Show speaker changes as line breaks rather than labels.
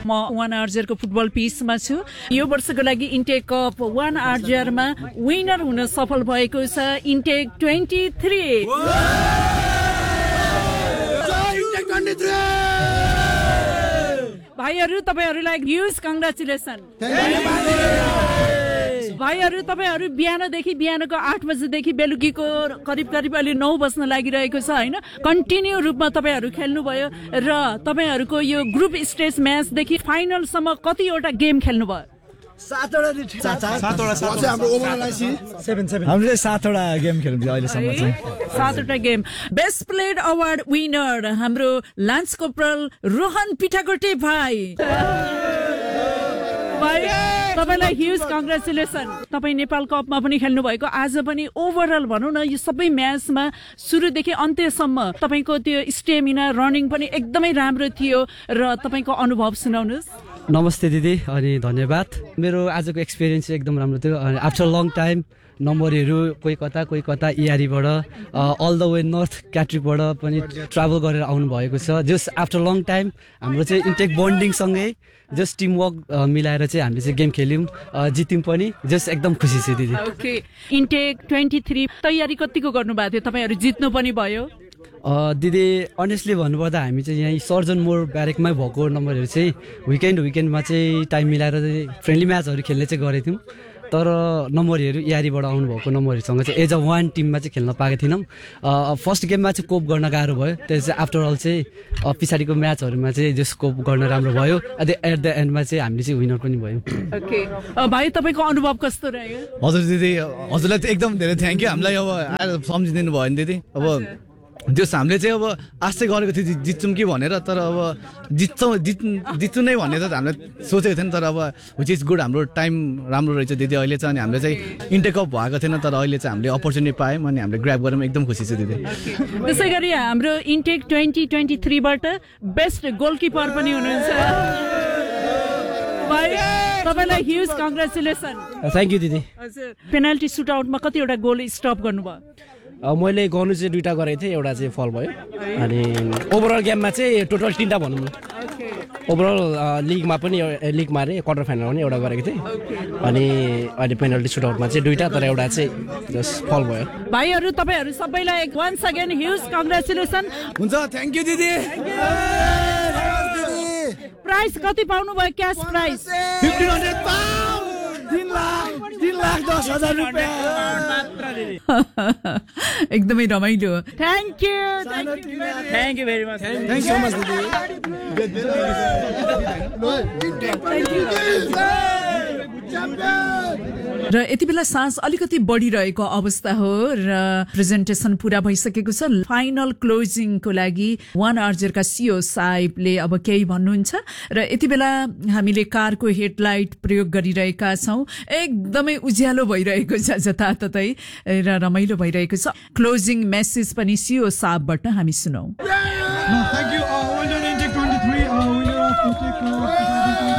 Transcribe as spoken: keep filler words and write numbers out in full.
म one आर्जरको football पिचमा छु। यो वर्षको लागि इन्टेक कप वान आर्जरमा विनर हुन सफल भएको छ इन्टेक ट्वेन्टी थ्री। भाइहरू तपाईँहरूलाई ह्युज कङ्ग्रेचुलेसन। भाइहरू तपाईँहरू बिहानदेखि बिहानको आठ बजेदेखि बेलुकीको करिब करिब अहिले नौ बज्न लागिरहेको छ होइन, कन्टिन्यू रूपमा तपाईँहरू खेल्नुभयो र तपाईँहरूको यो ग्रुप स्टेज म्याचदेखि फाइनलसम्म कतिवटा गेम खेल्नुभयो?
हामीले सातवटा गेम खेल्नु अहिलेसम्म चाहिँ
सातवटा game. Best played award winner हाम्रो लान्स कोपरल रोहन पिठाकोटे भाइ। तपाईँलाई ह्युज कङ्ग्रेचुलेसन। तपाईँ नेपाल कपमा पनि खेल्नु भएको, आज पनि ओभरअल भनौँ न यो सबै म्याचमा सुरुदेखि अन्त्यसम्म तपाईँको त्यो स्टेमिना रनिङ पनि एकदमै राम्रो थियो र तपाईँको अनुभव सुनाउनुहोस्।
नमस्ते दिदी अनि धन्यवाद। मेरो आजको एक्सपिरियन्स एकदम राम्रो थियो। आफ्टर लङ टाइम नम्बरहरू कोही कता कोही कता इआरईबाट अल द वे नर्थ क्याट्रिकबाट पनि ट्राभल गरेर आउनु भएको छ। जस्ट आफ्टर लङ टाइम हाम्रो चाहिँ इन्टेक बन्डिङसँगै जस्ट टिमवर्क मिलाएर चाहिँ हामीले चाहिँ गेम खेल्यौँ, जित्यौँ पनि। जस्ट एकदम खुसी छु दिदी।
ओके, इन्टेक ट्वेन्टी थ्री तयारी कतिको गर्नुभएको थियो? तपाईँहरू जित्नु पनि भयो।
दिदी अनेस्टली भन्नुपर्दा हामी चाहिँ यहाँ सर्जन मोर ब्यारेकमै भएको नम्बरहरू चाहिँ विकेन्ड विकेन्डमा चाहिँ टाइम मिलाएर चाहिँ फ्रेन्डली म्याचहरू खेल्ने चाहिँ गरेको थियौँ। तर नम्बरहरू इआरईबाट आउनुभएको नम्बरहरूसँग चाहिँ एज अ वान टिममा चाहिँ खेल्न पाएको थिएनौँ। फर्स्ट गेममा चाहिँ कोप गर्न गाह्रो भयो, त्यस चाहिँ आफ्टर अल चाहिँ पछाडिको म्याचहरूमा चाहिँ जस कोप गर्न राम्रो भयो। एट द एन्डमा चाहिँ हामीले चाहिँ विनर पनि भयो।
ओके भाइ, तपाईँको अनुभव कस्तो रह्यो?
हजुर दिदी, हजुरलाई त एकदम धेरै थ्याङ्क यू। हामीलाई अब आएर सम्झिदिनु भयो नि दिदी। अब त्यो हामीले चाहिँ अब आशै गरेको थियो जित्छौँ कि भनेर, तर अब जित्छौँ जित् जित्छु नै भनेर त हामीले सोचेको थिएन। तर अब विच इज गुड, हाम्रो टाइम राम्रो रहेछ दिदी अहिले चाहिँ। अनि हामीले चाहिँ इन्टेक कप भएको थिएन, तर अहिले चाहिँ हामीले अपर्च्युनिटी पायौँ अनि हामीले ग्र्याब गरेर एकदम खुसी छु दिदी।
त्यसै गरी हाम्रो intake twenty twenty थ्रीबाट best goalkeeper पनि हुनुहुन्छ। तपाईँलाई ह्युज कङ्ग्रेचुलेसन।
थ्याङ्क यू दिदी।
हजुर, पेनाल्टी सुटआउटमा कतिवटा गोल स्टप गर्नुभयो?
मैले गर्नु चाहिँ दुईवटा गरेको थिएँ, एउटा चाहिँ फल भयो। अनि ओभरअल गेममा चाहिँ टोटल तिनवटा भनौँ न। ओभरअल लिगमा पनि लिगमा अरे क्वार्टर फाइनलमा पनि एउटा गरेको थिएँ। अनि अहिले पेनल्टी सुटआउटमा चाहिँ दुईवटा, तर एउटा चाहिँ जस्ट फल भयो।
भाइहरू तपाईँहरू सबैलाई वान्स अगेन ह्युज कङ्ग्रेचुलेसन।
हुन्छ, थ्याङ्क यू दिदी।
प्राइज कति पाउनु भयो? Cash price
fifteen hundred pound, तीन लाख तीन लाख दस हजार रुपियाँ।
एकदमै रमाइलो। Thank you
thank you very much.
Thank you so much
र यति बेला सास अलिकति बढिरहेको अवस्था हो र प्रेजेन्टेसन पुरा भइसकेको छ। फाइनल क्लोजिङको लागि वान आर्जरका सिओ साहेबले अब केही भन्नुहुन्छ र यति बेला हामीले कारको हेडलाइट प्रयोग गरिरहेका छौँ। एकदमै उज्यालो भइरहेको छ जताततै र रमाइलो भइरहेको छ। क्लोजिङ मेसेज पनि सिओ साहबबाट हामी सुनौ।
Thank you, uh, winner Intek twenty-three, uh, winner of Intek uh,